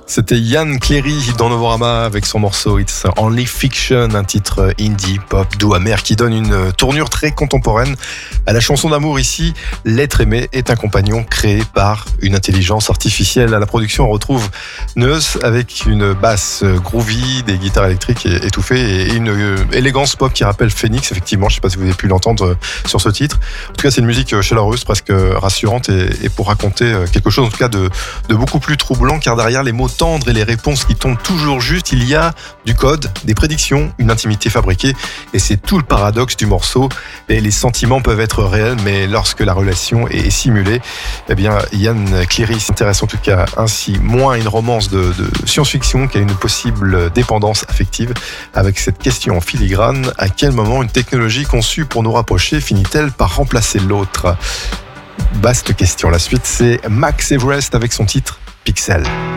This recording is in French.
C'était Ian Cleary dans Novorama avec son morceau It's Only Fiction, un titre indie pop doux amer qui donne une tournure très contemporaine à la chanson d'amour. Ici, l'être aimé est un compagnon créé par une intelligence artificielle. À la production, on retrouve Neus avec une basse groovy, des guitares électriques étouffées et une élégance pop qui rappelle Phoenix. Effectivement, je ne sais pas si vous avez pu l'entendre sur ce titre. En tout cas, c'est une musique chaleureuse, presque rassurante et pour raconter quelque chose en tout cas de beaucoup plus troublant, car derrière les mots tendres et les réponses qui tombent toujours juste, il y a du code, des prédictions, une intimité fabriquée, et c'est tout le paradoxe du morceau. Et les sentiments peuvent être réels, mais lorsque la relation est simulée, eh bien Ian Cleary s'intéresse en tout cas ainsi moins à une romance de science-fiction qu'à une possible dépendance affective, avec cette question en filigrane: à quel moment une technologie conçue pour nous rapprocher finit-elle par remplacer l'autre? Vaste question. La suite, c'est Max Everest avec son titre Pixel.